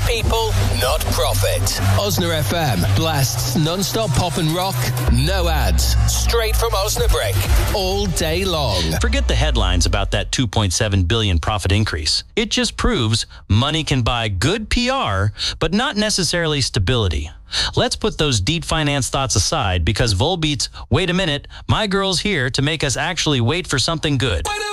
people, not profit. Osna FM blasts non-stop pop and rock, no ads, straight from Osnabrick, all day long. Forget the headlines about that 2.7 billion profit increase. It just proves money can buy good PR, but not necessarily stability. Let's put those deep finance thoughts aside because Volbeat's Wait a Minute, My Girl's here to make us actually wait for something good.